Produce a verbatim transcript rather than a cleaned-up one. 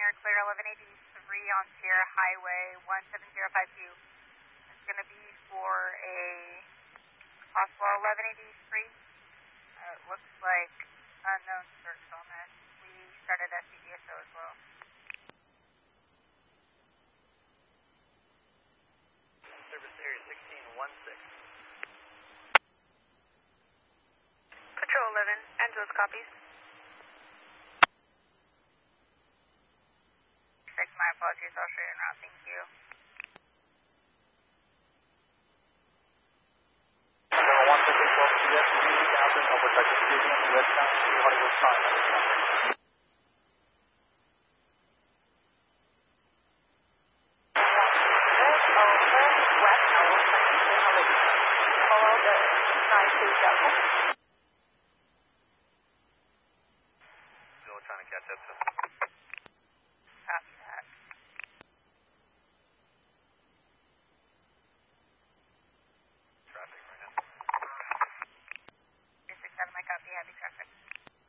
Center, clear eleven eighty-three on Sierra Highway one seven zero five two. It's going to be for a possible eleven eighty-three. Uh, it looks like unknown search on this. We started S C D S O as well. Service area sixteen one six. Control eleven, Angeles copies. My apologies, I'll show you en route, thank you. Number one six eight twelve, yes, three thousand, over Texas Stadium, west bound to Hollywood Prime. Still trying to catch up to